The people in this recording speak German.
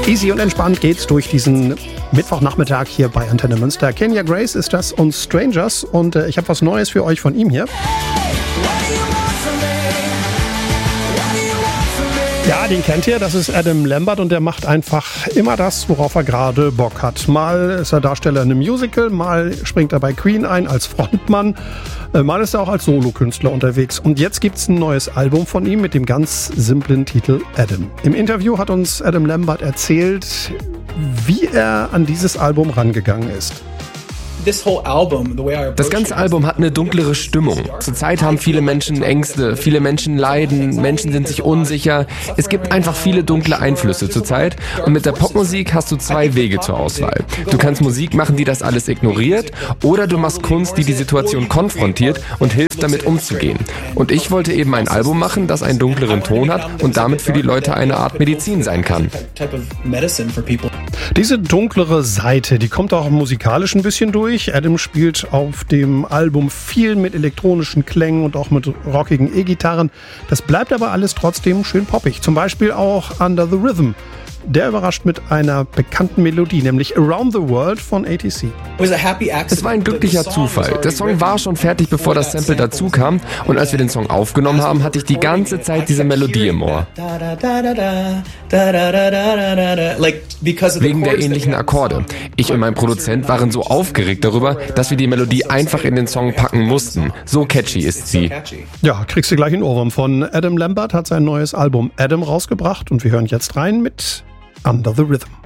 Easy und entspannt geht's durch diesen Mittwochnachmittag hier bei Antenne Münster. Kenya Grace ist das und Strangers und ich habe was Neues für euch von ihm hier. Ja, den kennt ihr, das ist Adam Lambert und der macht einfach immer das, worauf er gerade Bock hat. Mal ist er Darsteller in einem Musical, mal springt er bei Queen ein als Frontmann, mal ist er auch als Solokünstler unterwegs. Und jetzt gibt's ein neues Album von ihm mit dem ganz simplen Titel Adam. Im Interview hat uns Adam Lambert erzählt, wie er an dieses Album rangegangen ist. Das ganze Album hat eine dunklere Stimmung. Zurzeit haben viele Menschen Ängste, viele Menschen leiden, Menschen sind sich unsicher. Es gibt einfach viele dunkle Einflüsse zurzeit und mit der Popmusik hast du zwei Wege zur Auswahl. Du kannst Musik machen, die das alles ignoriert, oder du machst Kunst, die die Situation konfrontiert und hilft, damit umzugehen. Und ich wollte eben ein Album machen, das einen dunkleren Ton hat und damit für die Leute eine Art Medizin sein kann. Diese dunklere Seite, die kommt auch musikalisch ein bisschen durch. Adam spielt auf dem Album viel mit elektronischen Klängen und auch mit rockigen E-Gitarren. Das bleibt aber alles trotzdem schön poppig. Zum Beispiel auch Under the Rhythm. Der überrascht mit einer bekannten Melodie, nämlich Around the World von ATC. Es war ein glücklicher Zufall. Der Song war schon fertig, bevor das Sample dazu kam. Und als wir den Song aufgenommen haben, hatte ich die ganze Zeit diese Melodie im Ohr. Wegen der ähnlichen Akkorde. Ich und mein Produzent waren so aufgeregt darüber, dass wir die Melodie einfach in den Song packen mussten. So catchy ist sie. Ja, kriegst du gleich einen Ohrwurm von. Adam Lambert hat sein neues Album Adam rausgebracht und wir hören jetzt rein mit Under the Rhythm.